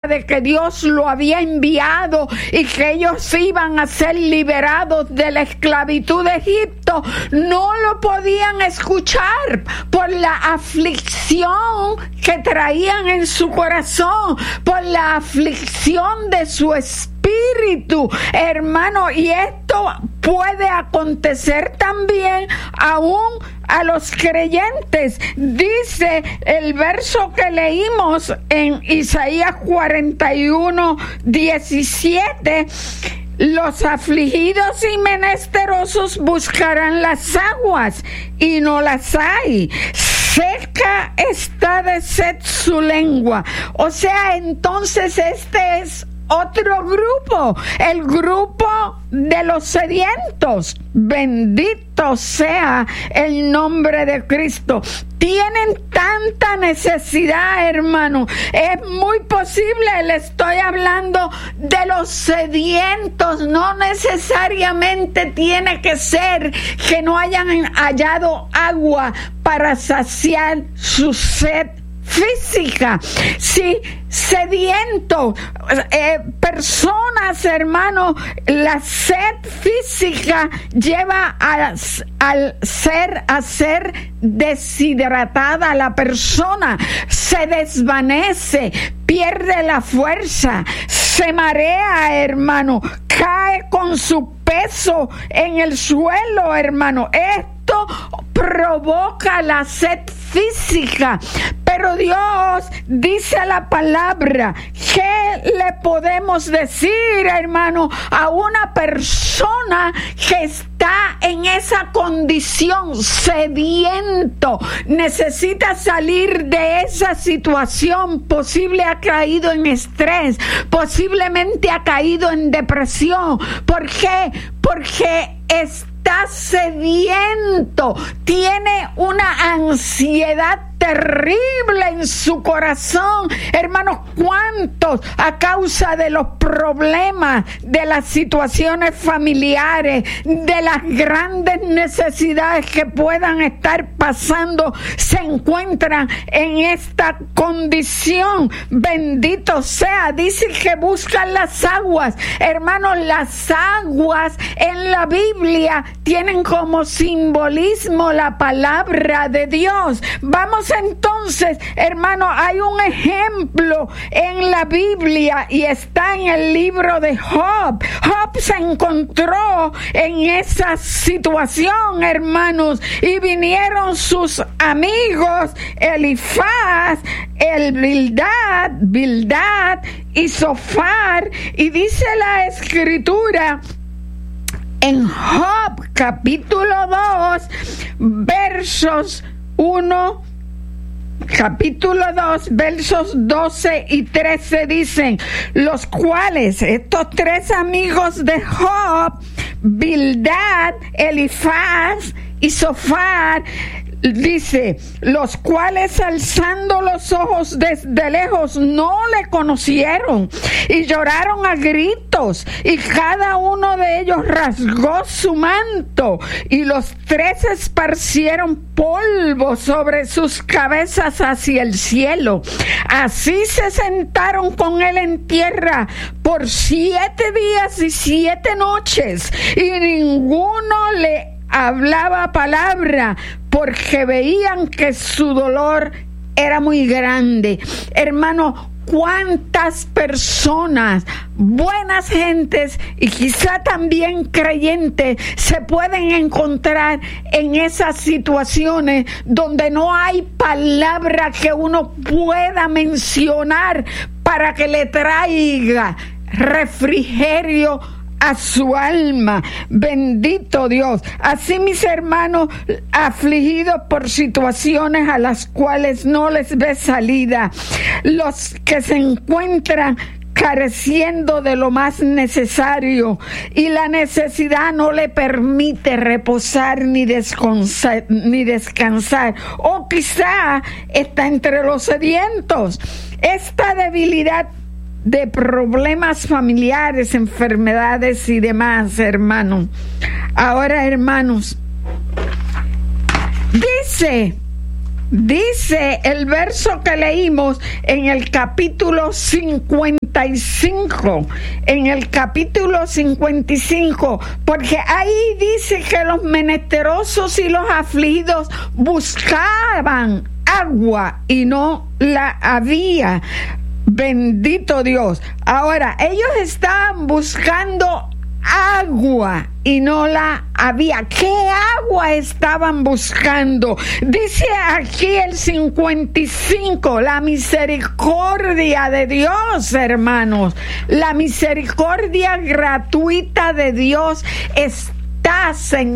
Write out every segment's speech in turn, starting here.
de que Dios lo había enviado y que ellos iban a ser liberados de la esclavitud de Egipto, no lo podían escuchar por la aflicción que traían en su corazón, por la aflicción de su espíritu, hermano. Y esto puede acontecer también aún a los creyentes. Dice el verso que leímos en Isaías 41:17: los afligidos y menesterosos buscarán las aguas y no las hay. Seca está de sed su lengua. O sea, entonces este es otro grupo, el grupo de los sedientos. Bendito sea el nombre de Cristo. Tienen tanta necesidad, hermano. Es muy posible, le estoy hablando de los sedientos. No necesariamente tiene que ser que no hayan hallado agua para saciar su sed física. Sí, sediento, personas, hermano, la sed física lleva a ser deshidratada. La persona se desvanece, pierde la fuerza, se marea, hermano, cae con su peso en el suelo, hermano. Esto provoca la sed física. Pero Dios dice la palabra, ¿qué le podemos decir, hermano, a una persona que está en esa condición, sediento, necesita salir de esa situación? Posible ha caído en estrés, posiblemente ha caído en depresión. ¿Por qué? Porque está sediento, tiene una ansiedad terrible en su corazón. Hermanos, ¿cuántos a causa de los problemas, de las situaciones familiares, de las grandes necesidades que puedan estar pasando, se encuentran en esta condición? Bendito sea. Dice que buscan las aguas. Hermanos, las aguas en la Biblia tienen como simbolismo la palabra de Dios. Vamos entonces, hermano, hay un ejemplo en la Biblia y está en el libro de Job. Job se encontró en esa situación, hermanos, y vinieron sus amigos Elifaz, Bildad y Zofar, y dice la Escritura en Job capítulo 2 versos 1, capítulo 2, versos 12 y 13 dicen: los cuales, estos tres amigos de Job, Bildad, Elifaz y Zofar, dice, los cuales alzando los ojos desde lejos no le conocieron y lloraron a gritos, y cada uno de ellos rasgó su manto, y los tres esparcieron polvo sobre sus cabezas hacia el cielo. Así se sentaron con él en tierra por 7 días y 7 noches, y ninguno le hablaba palabra, porque veían que su dolor era muy grande. Hermano, cuántas personas, buenas gentes y quizá también creyentes, se pueden encontrar en esas situaciones donde no hay palabra que uno pueda mencionar para que le traiga refrigerio a su alma. Bendito Dios. Así, mis hermanos, afligidos por situaciones a las cuales no les ve salida, los que se encuentran careciendo de lo más necesario y la necesidad no le permite reposar ni descansar, o quizá está entre los sedientos. Esta debilidad de problemas familiares, enfermedades y demás, hermanos. Ahora, hermanos, dice el verso que leímos en el capítulo 50 55, en el capítulo 55, porque ahí dice que los menesterosos y los afligidos buscaban agua y no la había. Bendito Dios. Ahora, ellos estaban buscando agua y no la había. ¿Qué agua estaban buscando? Dice aquí el 55, la misericordia de Dios, hermanos. La misericordia gratuita de Dios está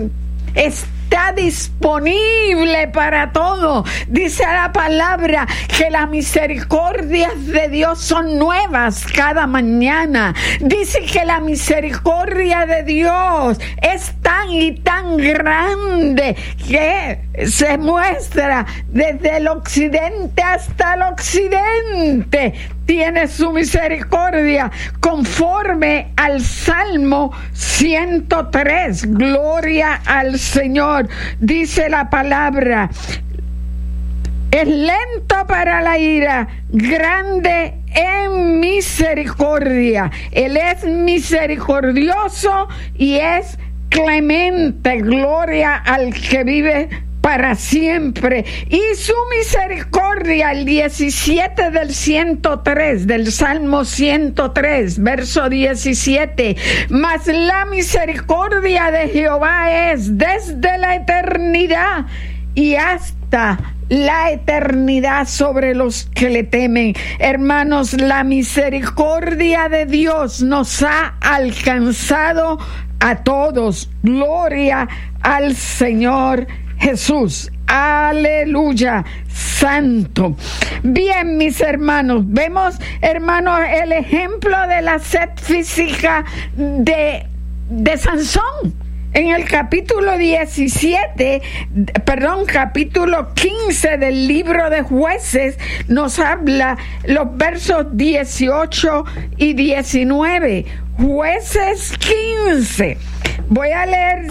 disponible para todo. Dice la palabra que las misericordias de Dios son nuevas cada mañana. Dice que la misericordia de Dios es tan y tan grande que se muestra desde el occidente hasta el occidente. Tiene su misericordia conforme al Salmo 103. Gloria al Señor. Dice la palabra: es lento para la ira, grande en misericordia. Él es misericordioso y es clemente. Gloria al que vive para siempre. Y su misericordia, el 17 del 103, del Salmo 103, verso 17. Mas la misericordia de Jehová es desde la eternidad y hasta la eternidad sobre los que le temen. Hermanos, la misericordia de Dios nos ha alcanzado a todos. Gloria al Señor Jesús. Aleluya, santo. Bien, mis hermanos, vemos, hermanos, el ejemplo de la sed física de Sansón. En el capítulo 15 del libro de Jueces nos habla los versos 18 y 19. Jueces 15. Voy a leer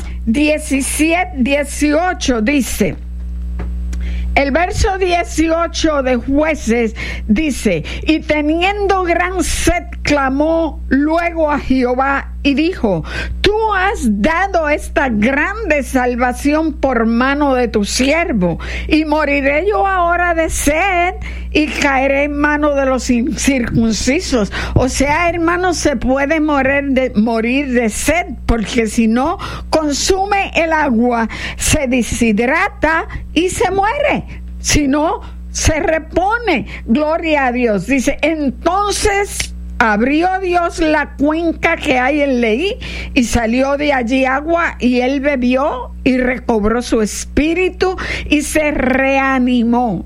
18, dice. El verso 18 de Jueces dice: y teniendo gran sed clamó luego a Jehová y dijo: tú has dado esta grande salvación por mano de tu siervo, y moriré yo ahora de sed y caeré en mano de los incircuncisos. O sea, hermanos, se puede morir de sed, porque si no consume el agua, se deshidrata y se muere. Si no, se repone. Gloria a Dios. Dice: entonces abrió Dios la cuenca que hay en Leí, y salió de allí agua, y él bebió y recobró su espíritu y se reanimó.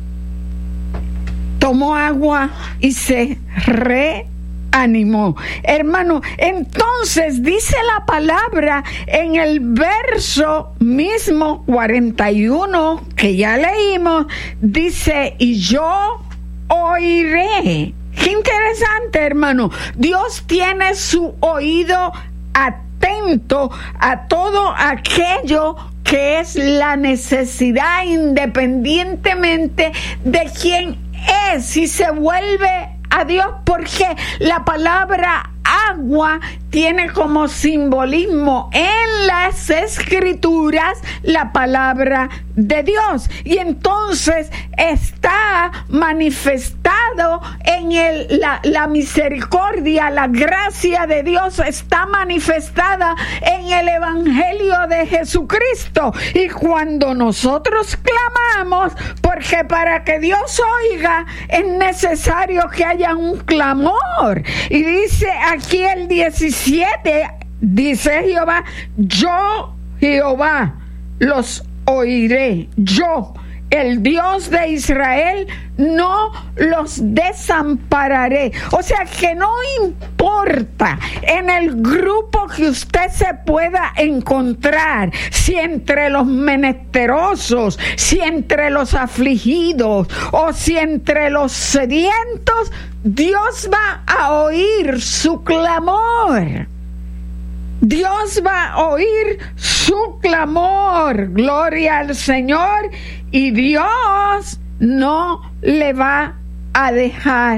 Tomó agua y se reanimó. Hermano, entonces dice la palabra en el verso mismo 41 que ya leímos, dice: y yo oiré. Qué interesante, hermano. Dios tiene su oído atento a todo aquello que es la necesidad, independientemente de quién es, si se vuelve a Dios, porque la palabra agua tiene como simbolismo en las escrituras la palabra de Dios, y entonces está manifestado en la misericordia, la gracia de Dios está manifestada en el Evangelio de Jesucristo. Y cuando nosotros clamamos, porque para que Dios oiga es necesario que haya un clamor, y dice aquí el 17, dice Jehová: yo, Jehová, los oiré. Yo, el Dios de Israel, no los desampararé. O sea que no importa en el grupo que usted se pueda encontrar, si entre los menesterosos, si entre los afligidos o si entre los sedientos, Dios va a oír su clamor. Dios va a oír su clamor. Gloria al Señor. Y Dios no le va a dejar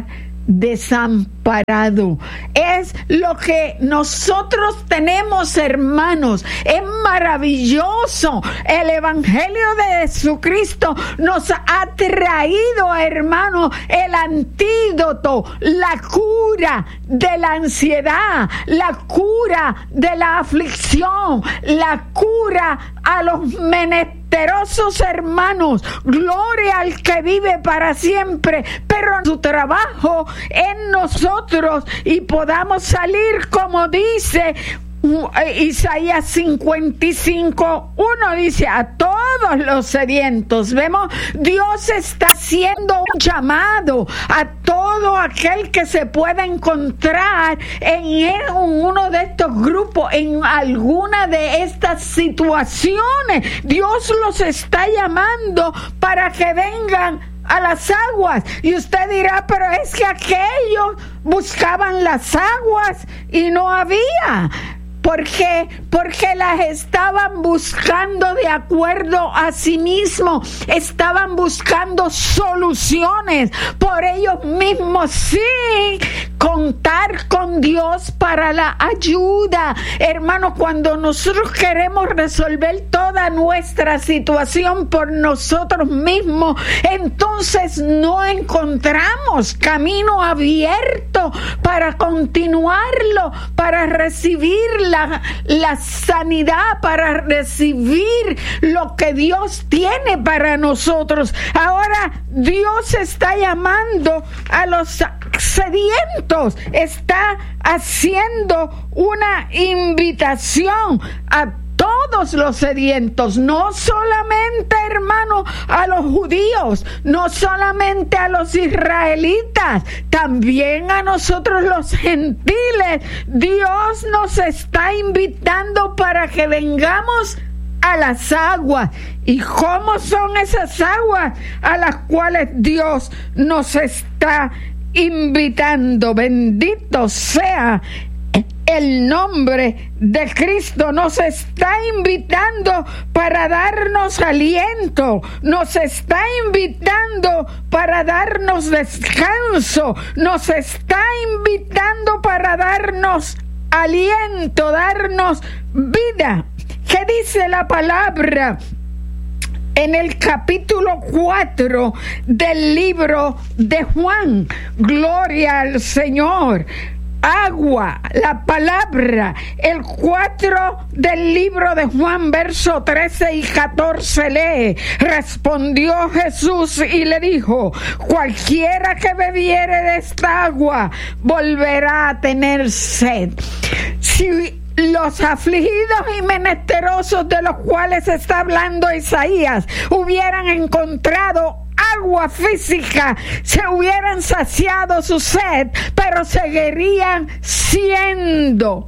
desamparado. Es lo que nosotros tenemos, hermanos. Es maravilloso. El Evangelio de Jesucristo nos ha traído, hermanos, el antídoto, la cura de la ansiedad, la cura de la aflicción, la cura a los menesterosos, hermanos. Gloria al que vive para siempre, pero su trabajo en nosotros y podamos salir, como dice Isaías 55:1, dice: a todos los sedientos. Vemos, Dios está haciendo un llamado a todo aquel que se pueda encontrar en uno de estos grupos, en alguna de estas situaciones. Dios los está llamando para que vengan a las aguas. Y usted dirá: pero es que aquellos buscaban las aguas y no había. ¿Por qué? Porque las estaban buscando de acuerdo a sí mismos. Estaban buscando soluciones por ellos mismos, sin contar con Dios para la ayuda. Hermano, cuando nosotros queremos resolver toda nuestra situación por nosotros mismos, entonces no encontramos camino abierto para continuarlo, para recibir la sanidad, para recibir lo que Dios tiene para nosotros. Ahora Dios está llamando a los sedientos, está haciendo una invitación a todos los sedientos, no solamente, hermano, a los judíos, no solamente a los israelitas, también a nosotros los gentiles. Dios nos está invitando para que vengamos a las aguas. ¿Y cómo son esas aguas a las cuales Dios nos está invitando? Bendito sea el nombre de Cristo. Nos está invitando para darnos aliento, nos está invitando para darnos descanso, nos está invitando para darnos aliento, darnos vida. ¿Qué dice la palabra en el capítulo 4 del libro de Juan? Gloria al Señor. Agua, la palabra, el 4 del libro de Juan, verso 13 y 14 lee: respondió Jesús y le dijo: cualquiera que bebiere de esta agua volverá a tener sed. Si los afligidos y menesterosos de los cuales está hablando Isaías hubieran encontrado agua física, se hubieran saciado su sed, pero seguirían siendo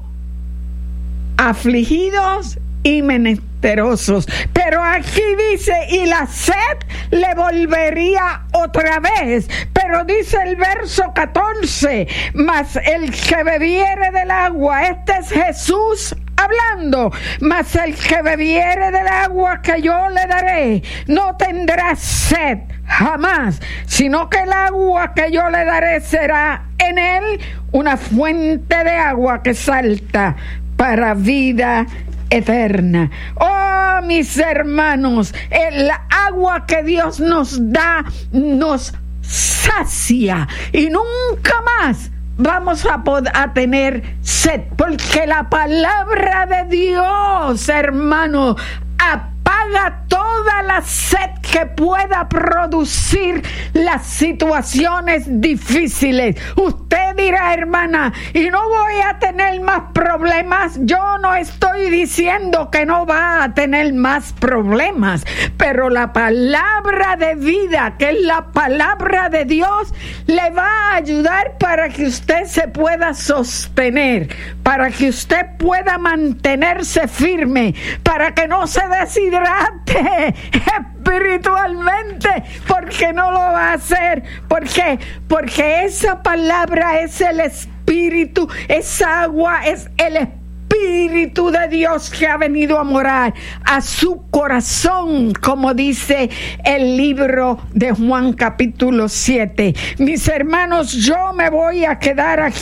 afligidos y menesterosos. Pero aquí dice: y la sed le volvería otra vez. Pero dice el verso 14: mas el que bebiere del agua, este es Jesús hablando, mas el que bebiere del agua que yo le daré, no tendrá sed jamás, sino que el agua que yo le daré será en él una fuente de agua que salta para vida eterna. Oh, mis hermanos, el agua que Dios nos da nos sacia y nunca más vamos a tener sed, porque la palabra de Dios, hermano, apaga toda la sed que pueda producir las situaciones difíciles. Usted dirá: hermana, y no voy a tener más problemas. Yo no estoy diciendo que no va a tener más problemas, pero la palabra de vida, que es la palabra de Dios, le va a ayudar para que usted se pueda sostener, para que usted pueda mantenerse firme, para que no se deshidrate espiritualmente, porque no lo va a hacer. ¿Por qué? Porque esa palabra es el Espíritu, esa agua es el Espíritu Espíritu de Dios que ha venido a morar a su corazón, como dice el libro de Juan capítulo 7. Mis hermanos, yo me voy a quedar aquí